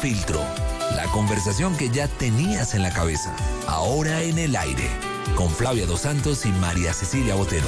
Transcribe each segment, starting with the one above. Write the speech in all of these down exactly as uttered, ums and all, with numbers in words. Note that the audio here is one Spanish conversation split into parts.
filtro. La conversación que ya tenías en la cabeza, ahora en el aire, con Flavia Dos Santos y María Cecilia Botero.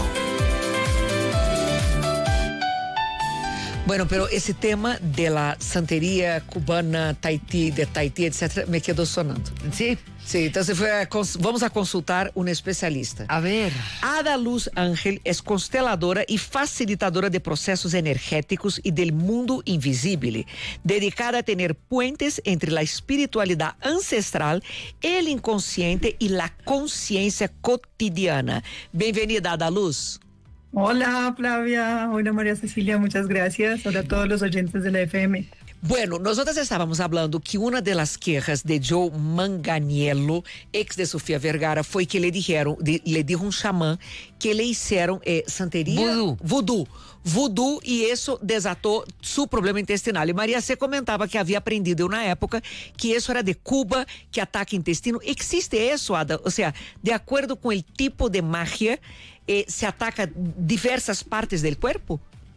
Bueno, pero ese tema de la santería cubana, Tahití, de Tahití, etcétera, me quedó sonando. Sí. Sí, entonces fue a cons- vamos a consultar un especialista. A ver. Ada Luz Ángel es consteladora y facilitadora de procesos energéticos y del mundo invisible, dedicada a tener puentes entre la espiritualidad ancestral, el inconsciente y la conciencia cotidiana. Bienvenida, Ada Luz. Hola Flavia, hola María Cecilia, muchas gracias. Hola a todos los oyentes de la F M. Bueno, nosotros estábamos hablando que una de las quejas de Joe Manganiello, ex de Sofía Vergara, fue que le dijeron, de, le dijo un chamán que le hicieron eh, santería. Vudú. Vudú. Vudú, y eso desató su problema intestinal. Y María se comentaba que había aprendido en una época que eso era de Cuba, que ataca intestino. ¿Existe eso, Ada? O sea, de acuerdo con el tipo de magia, eh, se ataca diversas partes del cuerpo.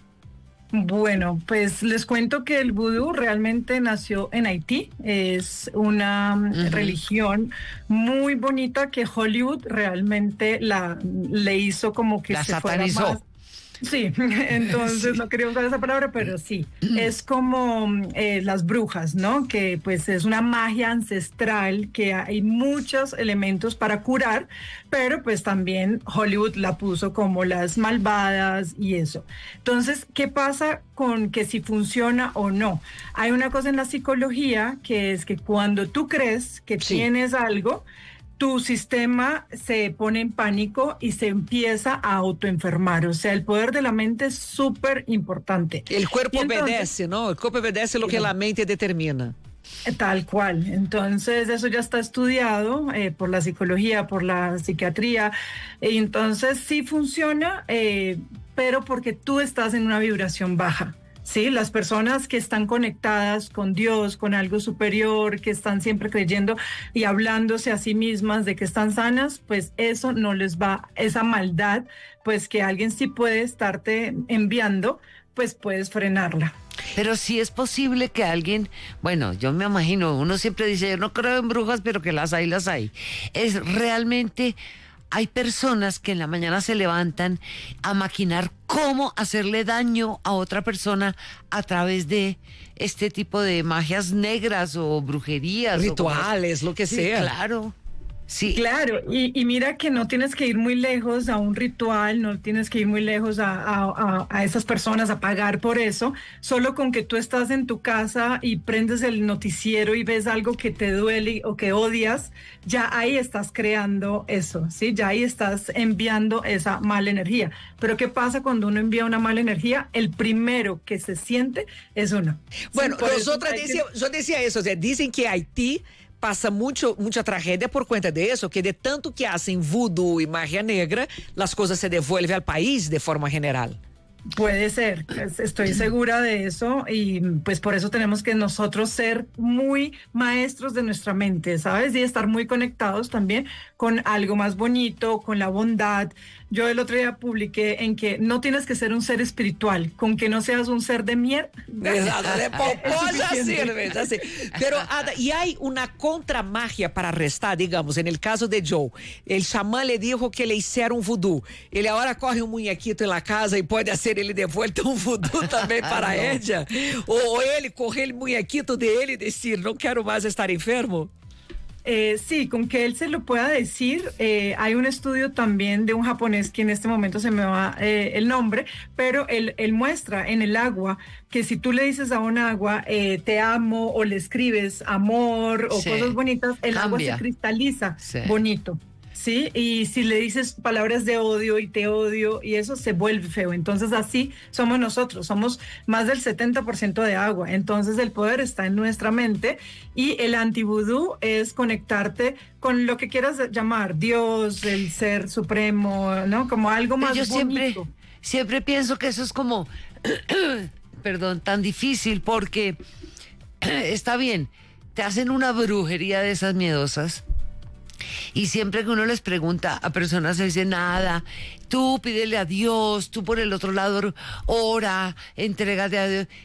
Bueno, pues les cuento que el vudú realmente nació en Haití. Es una uh-huh. religión muy bonita que Hollywood realmente la le hizo como que la se satanizó. fuera más. Sí, entonces sí. No quería usar esa palabra, pero sí, es como eh, las brujas, ¿no? Que pues es una magia ancestral, que hay muchos elementos para curar, pero pues también Hollywood la puso como las malvadas y eso. Entonces, ¿qué pasa con que si funciona o no? Hay una cosa en la psicología que es que cuando tú crees que sí. tienes algo, tu sistema se pone en pánico y se empieza a autoenfermar. O sea, el poder de la mente es súper importante. El cuerpo entonces, obedece, ¿no? El cuerpo obedece lo que la mente determina. Tal cual. Entonces, eso ya está estudiado eh, por la psicología, por la psiquiatría. Y entonces, sí funciona, eh, pero porque tú estás en una vibración baja. Sí, las personas que están conectadas con Dios, con algo superior, que están siempre creyendo y hablándose a sí mismas de que están sanas, pues eso no les va, esa maldad, pues que alguien sí puede estarte enviando, pues puedes frenarla. Pero sí es posible que alguien, bueno, yo me imagino, uno siempre dice, yo no creo en brujas, pero que las hay, las hay. Es realmente... Hay personas que en la mañana se levantan a maquinar cómo hacerle daño a otra persona a través de este tipo de magias negras o brujerías. Rituales, o lo que sí, sea. Claro. Sí. Claro, y, y mira que no tienes que ir muy lejos a un ritual, no tienes que ir muy lejos a, a, a esas personas a pagar por eso, solo con que tú estás en tu casa y prendes el noticiero y ves algo que te duele o que odias, ya ahí estás creando eso, ¿sí? Ya ahí estás enviando esa mala energía. Pero ¿qué pasa cuando uno envía una mala energía? El primero que se siente es uno. Bueno, sí, nosotros decía, que... yo decía eso, o sea, dicen que Haití pasa mucho, mucha tragedia por cuenta de eso, que de tanto que hacen vudú y magia negra, las cosas se devuelven al país de forma general. Puede ser, estoy segura de eso y pues por eso tenemos que nosotros ser muy maestros de nuestra mente, ¿sabes? Y estar muy conectados también con algo más bonito, con la bondad. Yo el otro día publiqué en que no tienes que ser un ser espiritual, con que no seas un ser de mierda. Exacto, de popó ya sirve, ya sirve. Pero Ada, y hay una contramagia para restar, digamos, en el caso de Joe, el chamán le dijo que le hicieron vudú, ele ahora corre un muñequito en la casa y puede hacer ele de vuelta um vudú também para ah, ella, ou ele correr el muñequito de ele e decir, no quiero más estar enfermo. Eh, sí, con que él se lo pueda decir. Eh, hay un estudio también de un japonés que en este momento se me va eh, el nombre, pero él, él muestra en el agua que si tú le dices a un agua eh, te amo o le escribes amor o sí. cosas bonitas, el Cambia. agua se cristaliza sí. bonito. Sí, y si le dices palabras de odio y te odio y eso se vuelve feo. Entonces así somos nosotros, somos más del setenta por ciento de agua. Entonces el poder está en nuestra mente y el antivudú es conectarte con lo que quieras llamar, Dios, el ser supremo, ¿no? Como algo más Yo bonito. Siempre, siempre pienso que eso es como, perdón, tan difícil porque está bien, te hacen una brujería de esas miedosas. Y siempre que uno les pregunta a personas se dice nada, tú pídele a Dios, tú por el otro lado ora, entrégate a Dios.